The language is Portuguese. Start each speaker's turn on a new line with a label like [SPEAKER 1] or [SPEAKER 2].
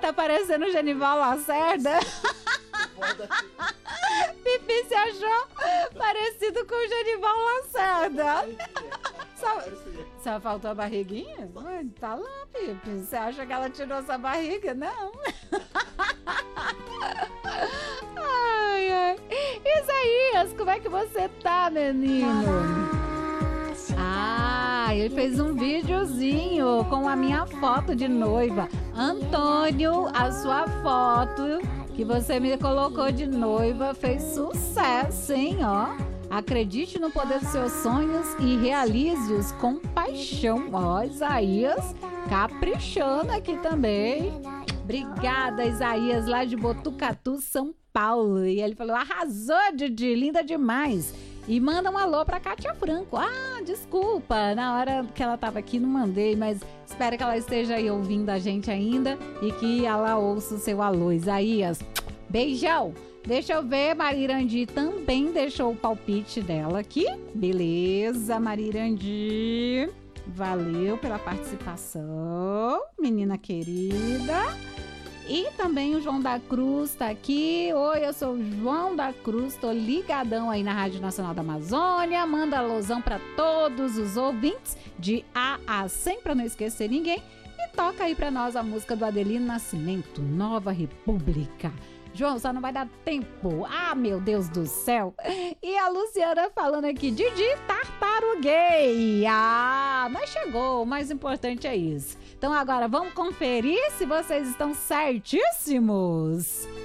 [SPEAKER 1] Tá parecendo o Genival Lacerda. Pipi se achou parecido com o Genival Lacerda. Só faltou a barriguinha? Tá lá, Pipi. Você acha que ela tirou essa barriga? Não. Ai, ai. Isaías, como é que você tá, menino? Ah, ele fez um videozinho com a minha foto de noiva. Antônio, a sua foto que você me colocou de noiva fez sucesso, hein, ó. Acredite no poder dos seus sonhos e realize-os com paixão. Ó, Isaías, caprichando aqui também. Obrigada, Isaías, lá de Botucatu, São Paulo. E ele falou, arrasou, Didi, linda demais. E manda um alô pra Kátia Franco. Ah, desculpa, na hora que ela tava aqui não mandei, mas espero que ela esteja aí ouvindo a gente ainda e que ela ouça o seu alô. Isaías, beijão. Deixa eu ver, Marirandi também deixou o palpite dela aqui. Beleza, Marirandi. Valeu pela participação, menina querida. E também o João da Cruz tá aqui. Oi, eu sou o João da Cruz, tô ligadão aí na Rádio Nacional da Amazônia. Manda alusão pra todos os ouvintes de A a 100 pra não esquecer ninguém. E toca aí pra nós a música do Adelino Nascimento, Nova República. João, só não vai dar tempo. Ah, meu Deus do céu. E a Luciana falando aqui, Didi, tartaruguei. Ah, mas chegou, o mais importante é isso. Então agora vamos conferir se vocês estão certíssimos.